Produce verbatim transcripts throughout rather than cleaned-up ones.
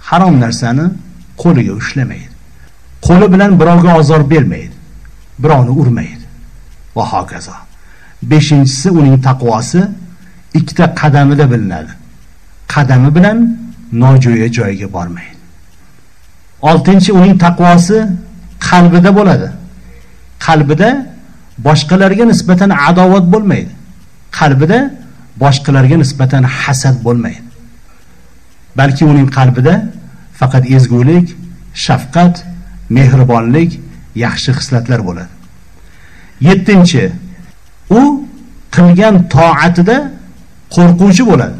harom narsani qo'liga ushlamaydi. Qo'li bilan birovga ozor bermaydi. Birovni urmaydi. Va hokazo. beshinchisi uning taqvosi ikkita qadamida bilinadi. Qadami bilan nojo'ya joyga bormaydi. oltinchi uning taqvosi qalbida bo'ladi. Qalbida boshqalarga nisbatan adovat bo'lmaydi. Qalbida boshqalarga nisbatan hasad bo'lmaydi. Balki uning qalbida faqat ezgulik, shafqat, mehribonlik, yaxshi xislatlar bo'ladi. yettinchi u qilgan toatida qo'rquvchi bo'ladi.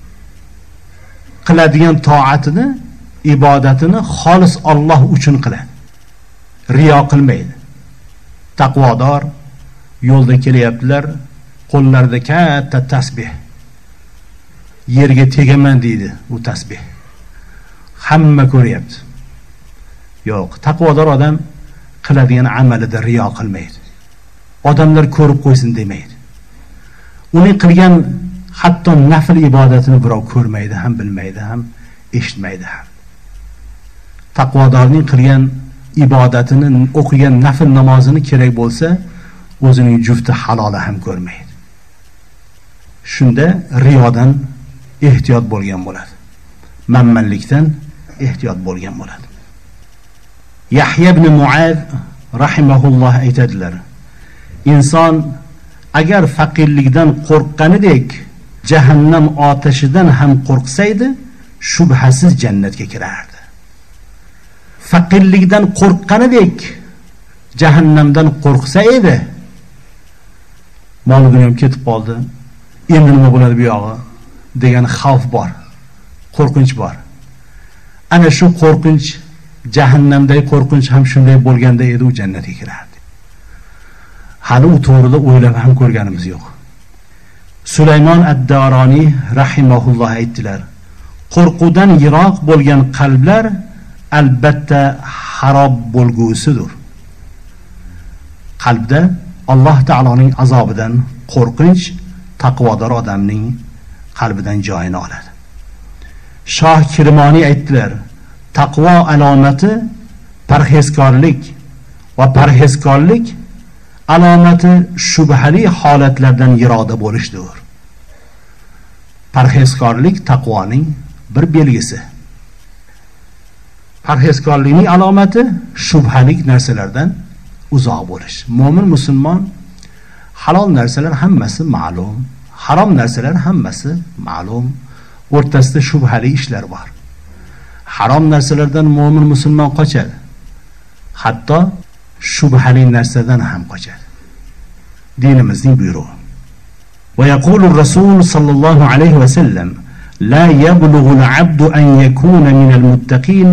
Qiladigan toatini, ibodatini xolis Alloh uchun qiladi. Riyo qilmaydi. Taqvodor yo'lda kelyaptilar, qo'llarida katta tasbih. Yerga tegaman deydi u tasbih. Hamma ko'ryapti. Yo'q, taqvodor odam qiladigan amalida riyo qilmaydi. Odamlar ko'rib qo'ysin demaydi. Uning qilgan hatto nafl ibodatini birov ko'rmaydi, ham bilmaydi, ham eshitmaydi ham. Taqvodorning qilgan ibodatini, o'qigan nafl namozini kerak bo'lsa, o'zining jufti haloli ham ko'rmaydi. Shunda riyodan ehtiyot bo'lgan bo'ladi. Manmanlikdan ehtiyot bo'lgan bo'ladi. Yahya ibn Muaz rahimahulloh aytadilar: inson agar faqirlikdan qo'rqqanidek jahannam otashidan ham qo'rqsaydi, shubhasiz jannatga kirardi. Faqirlikdan qo'rqqanidek jahannamdan qo'rqsa edi, mol-mulki ham ketib qoldi, endi nima bo'ladi bu yog'i degan xavf bor, qo'rqinch bor. Ana shu qo'rqinch, jahannamdagi qo'rqinch ham shunday bo'lganda edi, u jannatga kirardi. Hali u to'g'rida o'ylab ham ko'rganimiz yo'q. Sulaymon ad-Daroniy rahimahulloh aytdilar: qo'rquvdan yiroq bo'lgan qalblar albatta harob bo'lgusidir. Qalbda Alloh taoloning azobidan qo'rqinch taqvodor odamning qalbidan joyini oladi. Shoh Kirmoniy aytdilar: taqvo alomati parhezkorlik va parhezkorlik alomati shubhali holatlardan yiroqda bo'lishdir. Parhezkorlik taqvoning bir belgisi. Parhezkorlikning alomati shubhali narsalardan uzoq bo'lish. Mo'min musulmon halol narsalar hammasi ma'lum, harom narsalar hammasi ma'lum, o'rtasida shubhali ishlar bor. Harom narsalardan mo'min musulmon qochadi. Hatto shubhali narsadan ham qochadi. Dinimizning buyrug'i. Va yaqulu Rasul sallallohu alayhi va sallam: la yablughu al-'abdu an yakuna min al-muttaqin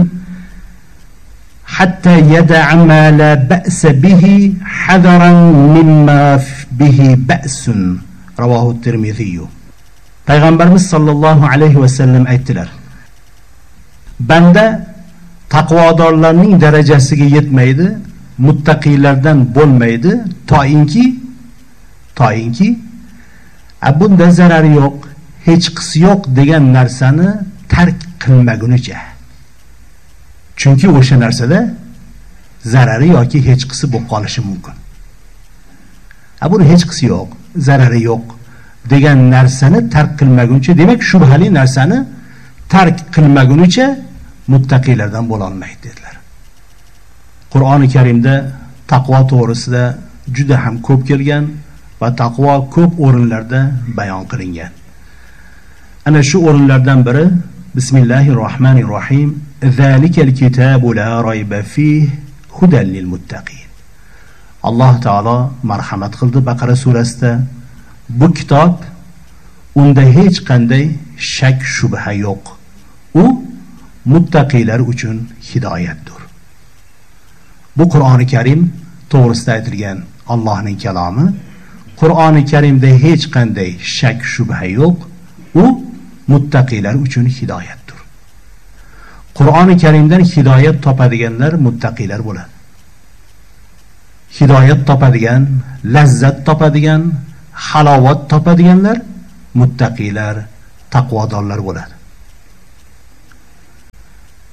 hatta yada'a ma la ba'sa bihi hadaran mimma bihi ba'sun. Ravohu at-Tirmidhi. Payg'ambarimiz sallallohu alayhi va sallam aytdilar: banda taqvodorlarning darajasiga yetmaydi, muttaqilardan bo'lmaydi, toinki toinki bunda zarari yo'q, hech qisi yo'q degan narsani tark qilmagunicha. Chunki o'sha narsada zarari yoki hech qisi bo'lib qolishi mumkin. Buni hech qisi yo'q, zarari yo'q degan narsani tark qilmaguncha, demak shubhali narsani tark qilmagunicha muttaqilardan bo'la olmaydi dedilar. Qur'oni Karimda taqvo to'g'risida juda ham ko'p kelgan va taqvo ko'p o'rinlarda bayon qilingan. Ana shu o'rinlardan biri Bismillahirrohmanirrohim: Zalikal kitabu la rayba fihi hudan lil muttaqin. Alloh taolo marhamat qildi Baqara surasida: bu kitob, unda hech qanday shak shubha yo'q. U muttaqilar uchun hidoyatdir. Bu Qur'oni Karim to'g'risida aytilgan Allohning kalomi. Qur'oni Karimda hech qanday shak shubha yo'q. U muttaqilar uchun hidoyatdir. Qur'oni Karimdan hidoyat topadiganlar muttaqilar bo'ladi. Hidoyat topadigan, lazzat topadigan, halovat topadiganlar muttaqilar, taqvodorlar bo'ladi.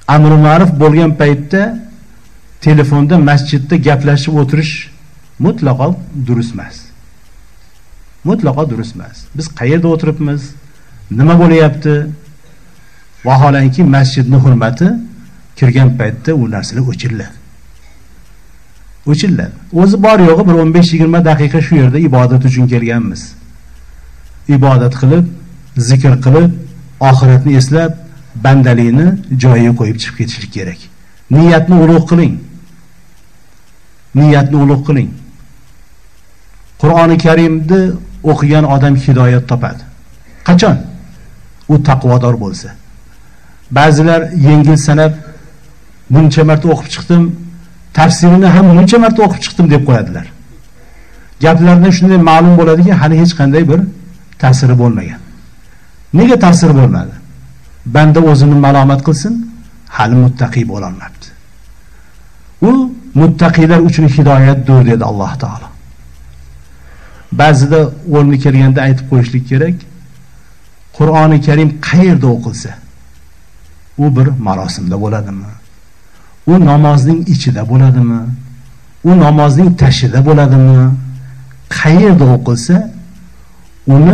amri ma'ruf bo'lgan paytda telefonda masjidda gaplashib o'tirish mutlaqo durust emas. Mutlaqo durust emas. Biz qayerda o'tiribmiz, nima bo'layapti? Vaholanki masjidning hurmati kirgan paytda u narsalar o'chiriladi. O'chiriladi. O'zi bor yo'g'i bir o'n besh yigirma daqiqa shu yerda ibodat uchun kelganmiz. Ibodat qilib, zikr qilib, oxiratni eslab, bandalikni joyiga qo'yib chiqib ketishlik kerak. Niyatni ulug' qiling. Niyatni ulug' qiling. Qur'oni Karimni o'qigan odam hidoyat topadi. Qachon? U taqvodor bo'lsa. Ba'zilar yengil sanab buncha marta o'qib chiqdim, tafsirini ham buncha marta o'qib chiqdim deb qo'yadilar. Gaplardan shunday ma'lum bo'ladiki, hali hech qanday bir ta'siri bo'lmagan. Nega ta'sir bo'lmadi? Banda o'zini malomat qilsin, hali muttaqi bo'la olmabdi. U muttaqilar uchun hidoyatdir dedi Alloh taolo. Ba'zida o'rni kelganda aytib qo'yishlik kerak. Qur'oni Karim qayerda o'qilsa, u bir marosimda bo'ladimi? U namozning ichida bo'ladimi? U namozning tashida bo'ladimi? Qayerda o'qilsa, uni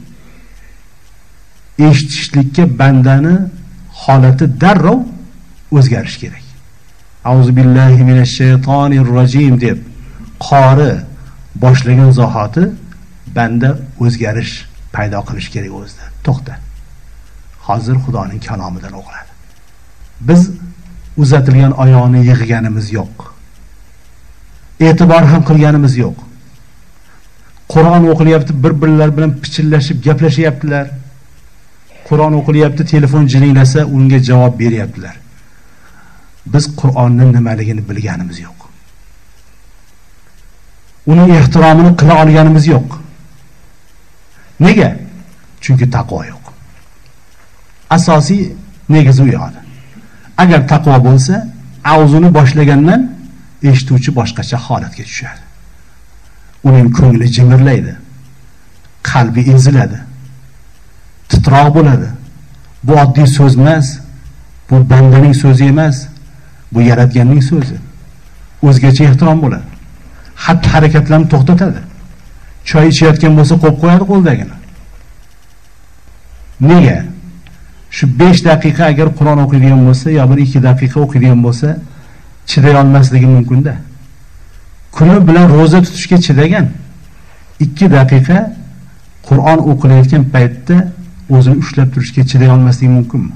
eshitishlikka bandani holati darrov o'zgarish kerak. Auzu billahi minash shaytonir rojim deb qori boshlagan zahoti banda o'zgarish paydo qilish kerak o'zida. To'xta. Hozir Xudoning kalomidan o'qiladi. Biz uzatilgan oyoqni yig'ganimiz yo'q. E'tibor ham qilganimiz yo'q. Qur'on o'qilyapti, bir-birlar bilan pichillashib gaplashyaptilar. Qur'on o'qilyapti, telefon jiringlasa unga javob beryaptilar. Biz Qur'onning nimaligini bilganimiz yo'q. Uning ehtiromini qila olganimiz yo'q. Nega? Chunki taqvo yo'q. Asosiy negizi u yo'q. Agar taqvo bo'lsa, avzuni boshlagandan eshituvchi boshqacha holatga tushadi. Uning ko'ngli jimirlaydi. Qalbi eziladi. Titroq bo'ladi. Bu oddiy so'z emas, bu bandaning so'zi emas, bu yaratganning so'zi. O'zgacha ehtirom bo'ladi. Xatti harakatlarni to'xtatadi. Choy ichayotgan bo'lsa qo'yib qo'yadi qo'ldagini. Nega? Shu besh daqiqa agar Qur'on o'qiydigan bo'lsa, yo bir ikki daqiqa o'qiydigan bo'lsa, chiday olmasligi mumkin-da. Kuni bilan roza tutishga chidagan ikki daqiqa Qur'on o'qilayotgan paytda o'zini ushlab turishga chiday olmasligi mumkinmi?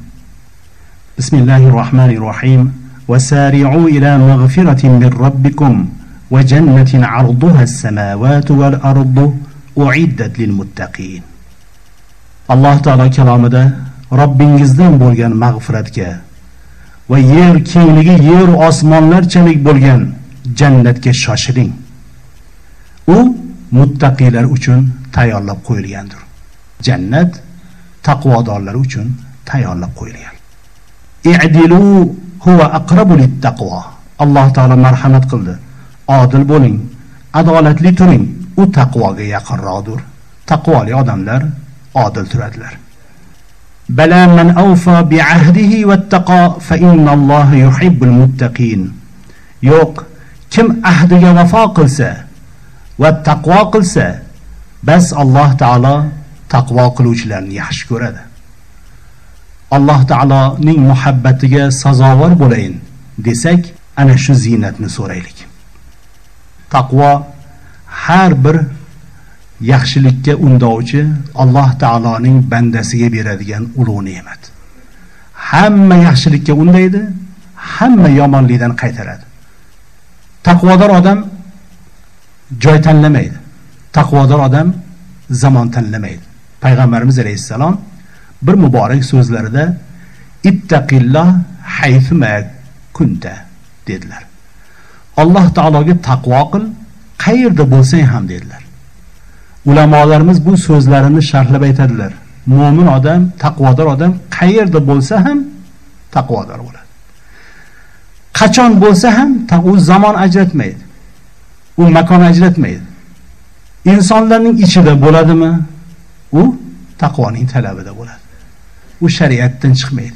Bismillahirrohmanirrohim. Wasari'u ila maghfiratin min robbikum wa jannatin 'arduha as-samawati wal ardu u'iddat lil muttaqin. Alloh taolo kalomida Robbingizdan bo'lgan mag'firatga va yer kengligi yer osmonlarchalik bo'lgan jannatga shoshiling. U muttaqilar uchun tayyorlab qo'yilgandir. Jannat taqvodorlar uchun tayyorlab qo'yilgan. I'dilu huwa aqrabu lit-taqvo. Alloh taolo marhamat qildi. Odil bo'ling, adolatli turing. U taqvoga yaqinroqdir. Taqvoli odamlar odil turadilar. Bala man awfa bi'ahdihi wattaqa fa innalloha yuhibbul muttaqin. Yo'q, kim ahdiga vafo qilsa va taqvo qilsa, bas Alloh taolo taqvo qiluvchilarni yaxshi ko'radi. Alloh taoloning muhabbatiga sazovor bo'layin desak, ana shu ziynatni so'raylik. Taqvo har bir yaxshilikka undovchi Alloh taoloning bandasiga beradigan ulug' ne'mat. Hamma yaxshilikka undaydi, hamma yomonlikdan qaytaradi. Taqvodor odam joy tanlamaydi. Taqvodor odam zamon tanlamaydi. Payg'ambarimiz alayhisalom bir muborak so'zlarida ittaqilloh haythuma kunta dedilar. Alloh taologa taqvo qil, qayerda bo'lsang ham dedilar. Ulamolarimiz bu so'zlarini sharhlab aytadilar. Mo'min odam, taqvodor odam qayerda bo'lsa ham taqvodor bo'ladi. Qachon bo'lsa ham u zamon ajratmaydi. U makon ajratmaydi. Insonlarning ichida bo'ladimi? U taqvoning talabida bo'ladi. U shariatdan chiqmaydi.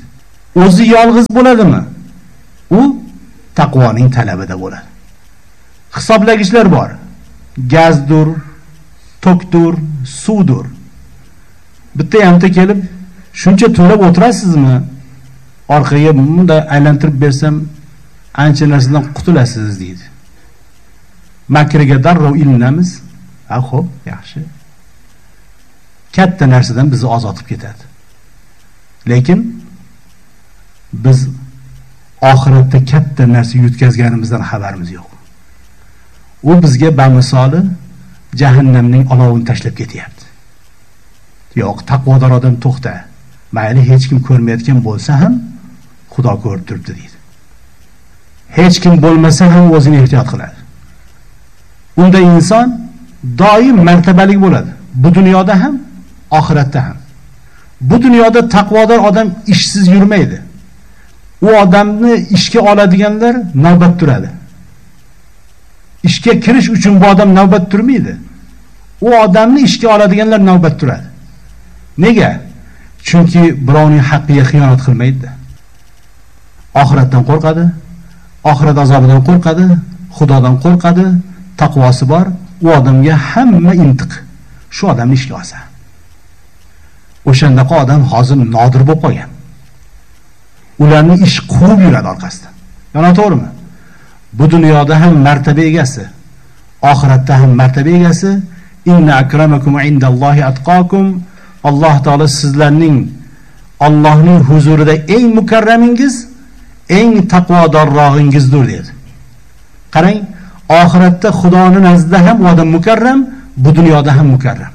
o'zi yolg'iz bo'ladimi? U taqvoning talabida bo'ladi. Hisoblagichlar bor. Gazdur, tokdur, suvdur. Bitta hamta kelib, shuncha to'lab o'tirasizmi? Orqaga bunda aylantirib bersam, ancha narsadan qutulasiz deydi. Makriga darrov ilinamiz. Ha, xo'p, yaxshi. Katta narsadan bizni ozod qilib ketadi. Lekin biz oxiratda katta narsa yutkazganimizdan xabarimiz yo'q. U bizga bamisoli jahannamning olovini tashlab ketyapti. Yo'q, taqvodor odam to'xta. Mayli hech kim ko'rmayotgan bo'lsa ham Xudo ko'rib turibdi deydi. Hech kim bo'lmasa ham o'zini ehtiyot qiladi. Unda inson doim martabali bo'ladi. Bu dunyoda ham, oxiratda ham. Bu dunyoda taqvodor odam ishsiz yurmaydi. U odamni ishga oladiganlar navbat turadi. Ishga kirish uchun bu odam navbat turmaydi. U odamni ishga oladiganlar navbat turadi. Nega? Chunki birovning haqqiga xiyonat qilmaydi. Oxiratdan qo'rqadi, oxirat azobidan qo'rqadi, Xudodan qo'rqadi, taqvosi bor. U odamga hamma intiq. Shu odamni ishga olsa. O'shandaqa odam hozir nodir bo'lib qolgan. Ularni ish qurib yuradi orqasidan. Yana to'g'rimi? Bu dunyoda ham martaba egasi, oxiratda ham martaba egasi. Inna akramakum indallohi atqakum. Alloh taolo sizlarning Allohning huzurida eng mukarramingiz, eng taqvodorrog'ingizdir dedi. Qarang, oxiratda Xudoning nazdida ham odam mukarram, bu dunyoda ham mukarram.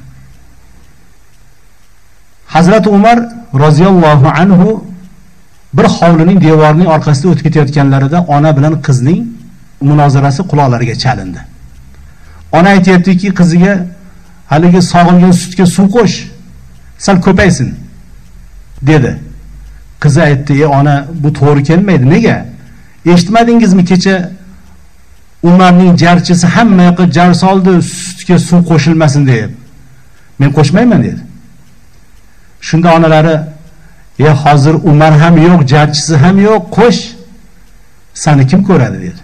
Hazrat Umar roziyallohu anhu bir hovlining devorining orqasida o'tib ketayotganlarida ona bilan qizning munozarasi quloqlariga chalindi. Ona aytayaptiki, qiziga haligi sog'ilgan sutga suv qo'sh, sal ko'paysin dedi. Qizi aytdi: "Ey ona, bu to'g'ri kelmaydi. Nega? Eshitmadingizmi kecha Umarning jarchisi hamma yoqqa jar soldi, sutga suv qo'shilmasin deb. Men qo'shmayman" dedi. Shunda onalari: "Ey, hozir Umar ham yo'q, jarchisi ham yo'q, qo'sh. Seni kim ko'radi?" dedi.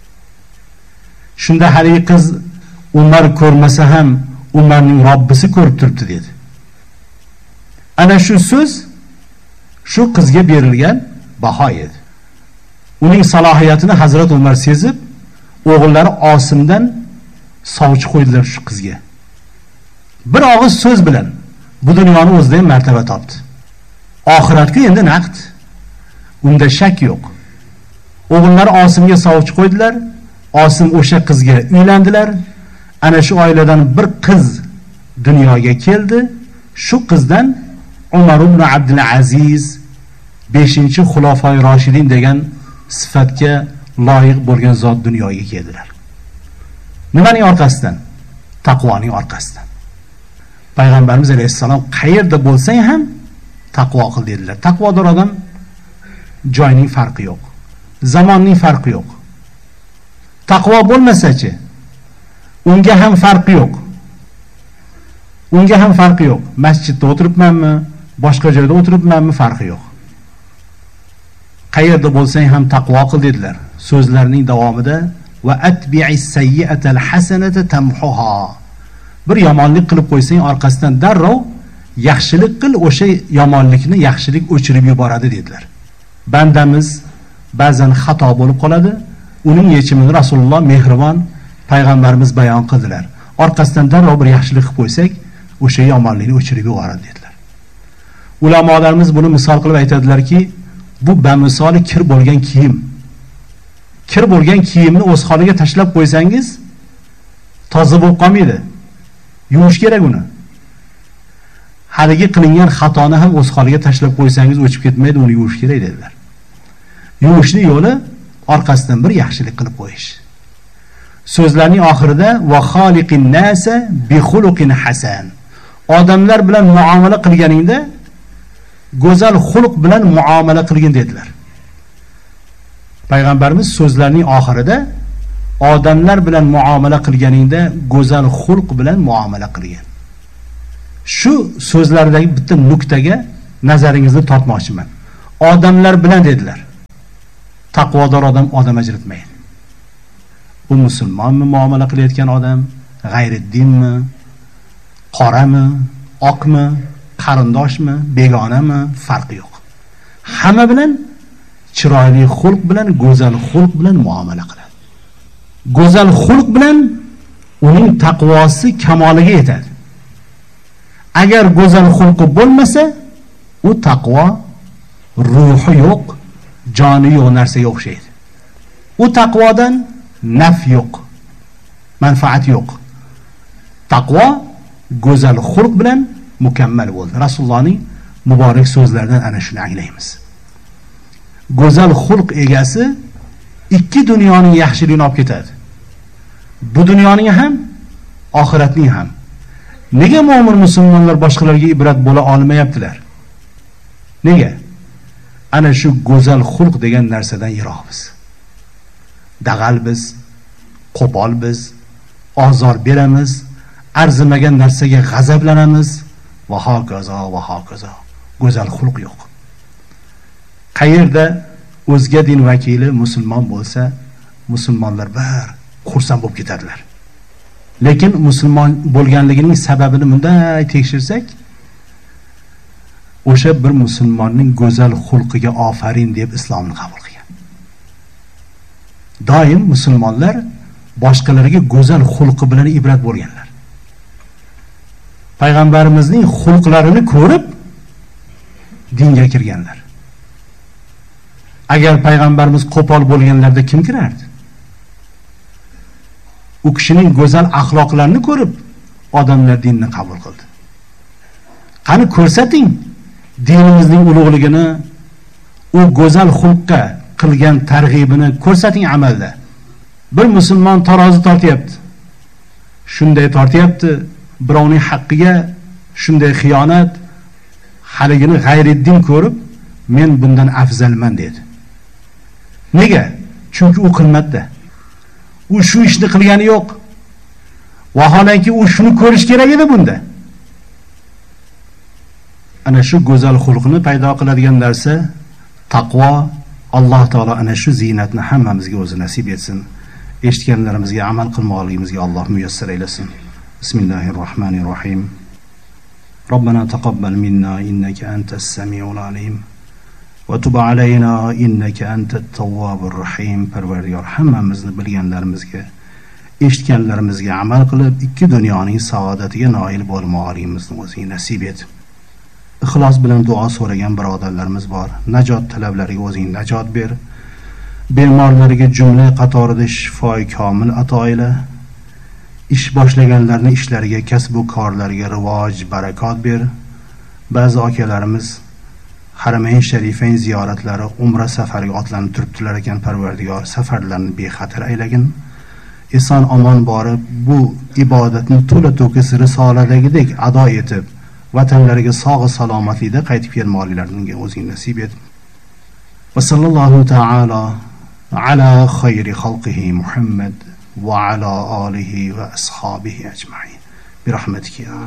Shunda haligi qiz: "Umar ko'rmasa ham Umarning Robbisi ko'rib turibdi" dedi. Ana shu so'z shu qizga berilgan baho edi. Uning salohiyatini Hazrat Umar sezib, o'g'illari Osimdan sovchi qo'ydilar shu qizga. Bir og'iz so'z bilan bu dunyoni o'zida ham martaba topdi. Oxiratga endi naqd. Unda shak yo'q. O'g'illari Osimga sovchi qo'ydilar. Osim o'sha qizga uylandilar. Ana shu oiladan bir qiz dunyoga keldi. Shu qizdan Umar ibn Abdul Aziz beshinchi xulofoi Roshidin degan sifatga loyiq bo'lgan zot dunyoga keldilar. Nimaning orqasidan? Taqvoning orqasidan. Payg'ambarimiz alayhissalom qayerda bo'lsang ham taqvo qil dedilar. Taqvodor odam joyning farqi yo'q, zamonning farqi yo'q. Taqvo bo'lmasa-chi, unga ham farqi yo'q. Unga ham farqi yo'q. Masjidda o'tiribmanmi, boshqa joyda o'tiribmanmi, farqi yo'q. Qayerda bo'lsang ham taqvo qil dedilar. So'zlarining davomida va atbi'is sayyi'atal hasanata tamhuha. Bir yomonlik qilib qo'ysang, orqasidan darrov yaxshilik qil, o'sha yomonlikni yaxshilik o'chirib yuboradi dedilar. Bandamiz ba'zan xato bo'lib qoladi. Uning yechimini Rasululloh mehribon payg'ambarimiz bayon qildilar. Orqasidan darrov bir yaxshilik qilib qo'ysak, o'sha yomonlikni o'chirib yuboradi dedilar. Ulamolarimiz buni misol qilib aytadilarki, bu bamisoli kir bo'lgan kiyim. Kir bo'lgan kiyimni o'z holiga tashlab qo'ysangiz, toza bo'lib qolmaydi. Yuvish kerak uni. Haligi qilingan xatoni ham o'z holiga tashlab qo'ysangiz o'chib ketmaydi, uni yuvish kerak dedilar. Yuvishning yo'li orqasidan bir yaxshilik qilib qo'yish. So'zlarning oxirida va xoliqin nasa bi xuluqin hasan. Odamlar bilan muomala qilganingda go'zal xulq bilan muomala qilgin dedilar. Payg'ambarimiz so'zlarning oxirida odamlar bilan muomala qilganingda go'zal xulq bilan muomala qilgin. Shu so'zlardagi bitta nuqtaga nazaringizni tortmoqchiman. odamlar bilan dedilar. Taqvodor odam odam ajratmaydi. U musulmonmi muomala qilayotgan odam, g'ayriddinmi, qorami, oqmi, qarindoshmi, begonami, farqi yo'q. Hamma bilan chiroyli xulq bilan, go'zal xulq bilan muomala qiladi. Go'zal xulq bilan uning taqvosi kamoliga yetadi. Agar go'zal xulqi bo'lmasa, u taqvo ruhi yo'q, joni yo'q narsaga o'xshaydi. U taqvodan naf yo'q, manfaat yo'q. Taqvo go'zal xulq bilan mukammal bo'ldi. Rasulullohning muborak so'zlaridan ana shuni anglaymiz. Go'zal xulq egasi ikki dunyoning yaxshiligini olib ketadi. Bu dunyoning ham, oxiratning ham. Nega mu'min musulmonlar boshqalarga ibrat bo'la olmayaptilar? Nega? Ana shu go'zal xulq degan narsadan yiroqmiz. Dag'al biz, qo'pol biz, ozor beramiz, arzimagan narsaga g'azablanamiz va hokazo va hokazo. Go'zal xulq yo'q. Qayerda o'zga din vakili musulmon bo'lsa, musulmonlar bir xursand bo'lib ketadilar. Lekin musulmon bo'lganligining sababini bunday tekshirsak, o'sha bir musulmonning go'zal xulqiga ofarin deb islomni qabul qilgan. Doim musulmonlar boshqalarga go'zal xulqi bilan ibrat bo'lganlar. Payg'ambarimizning xulqlarini ko'rib dinga kirganlar. Agar payg'ambarimiz qo'pol bo'lganlarda kim kirardi? U kishining go'zal axloqlarini ko'rib odamlar dinni qabul qildi. Qani ko'rsating dinimizning ulug'ligini, u go'zal xulqqa qilgan targ'ibini ko'rsating amalda. Bir musulmon tarozi tortyapti. Shunday tortyapti, birovning haqqiga shunday xiyonat, haligini g'ayriddin ko'rib, men bundan afzalman dedi. Nega? Chunki u qilmadi. U shu ishni qilgani yo'q. Vaholanki u shuni ko'rish kerak edi bunda. Ana shu go'zal xulqni paydo qiladigan narsa taqvo. Alloh taolo ana shu ziynatni hammamizga o'zi nasib etsin. Eshitganlarimizga amal qilmoqligimizga Alloh muyassar aylasin. Bismillahirrohmanirrohim. Robbana taqabbal minna innaka antas samiul alim. Va tub alayna innaka antat tawwabur rahim. Parvardigor, hammamizni bilganlarimizga, eshitganlarimizga amal qilib, ikki dunyoning saodatiga noil bo'lmoqligimizni o'zing nasib et. Ixlos bilan duo so'ragan birodarlarimiz bor. Najot talablariga o'zing najot ber. Bemorlariga jumla qatorida shifoi komil ato ayla. Ish boshlaganlarning ishlariga, kasb va korlariga rivoj, barakot ber. Ba'zi akalarimiz Haramayn Sharifayn ziyoratlari, umra safariga otlanib turibdilar ekan. Parvardigor, safarlarni bexatar aylagin. Eson omon borib, bu ibodatni to'la to'kis risoladagidek ado etib, vatanlariga sog' salomatlikda qaytib kelmoqliklarini o'zing nasib et. Va sallallohu ta'ala ala khayri xalqihi Muhammad va ala alihi va ashabihi ajma'in. Bi rahmatika ya.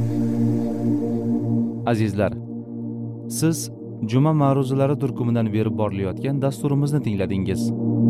Azizlar, siz Juma ma'ruzalari turkumidan berib borilayotgan dasturimizni tingladingiz.